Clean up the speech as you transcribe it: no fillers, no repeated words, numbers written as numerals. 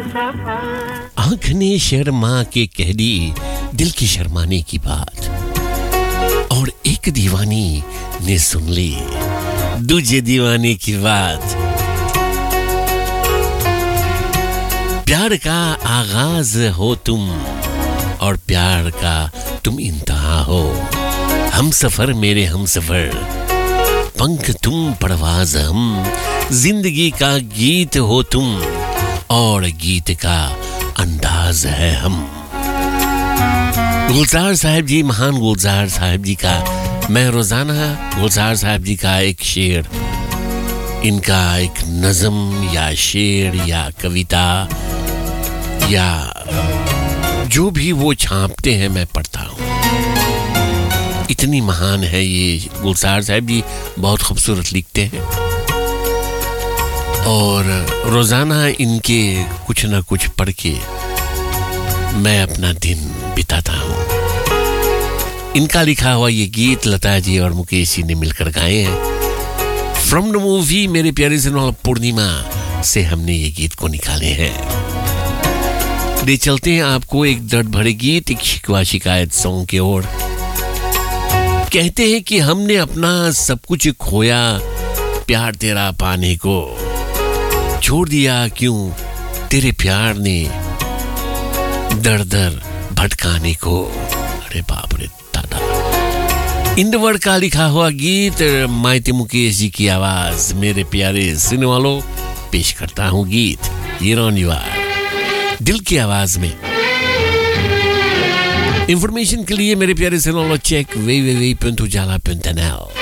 आंख ने शर्मा के कह दी दिल की शर्माने की बात, और एक दीवानी ने सुन ली दूजे दीवाने की बात। प्यार का आगाज हो तुम और प्यार का तुम इंतहा हो, हम सफर मेरे हम सफर, पंख तुम परवाज हम, जिंदगी का गीत हो तुम और गीत का अंदाज है हम। गुलजार साहब जी, महान गुलजार साहब जी का मैं रोजाना गुलजार साहब जी का एक शेर, इनका एक नज़म या शेर या कविता या जो भी वो छापते हैं मैं पढ़ता हूँ। इतनी महान है ये गुलजार साहब जी, बहुत खूबसूरत लिखते हैं और रोजाना इनके कुछ ना कुछ पढ़ के मैं अपना दिन बिताता हूँ। इनका लिखा हुआ ये गीत लता जी और मुकेश जी ने मिलकर गाए हैं। फ्रॉम द मूवी मेरे प्यारे से नौल पूर्णिमा से हमने ये गीत को निकाले हैं। ले चलते हैं आपको एक दर्द भरे गीत, एक शिकवा शिकायत सॉन्ग की ओर। कहते हैं कि हमने अपना सब कुछ खोया प्यार तेरा पाने को, छोड़ दिया क्यों तेरे प्यार ने दर दर भटकाने को। अरे बाप रे दादा। इंदवर का लिखा हुआ गीत, माइती मुकेश जी की आवाज, मेरे प्यारे सुनने वालों पेश करता हूँ गीत हीरोनिवार दिल की आवाज में। इंफॉर्मेशन के लिए मेरे प्यारे सुनने वालों चेक www.ujala.nl।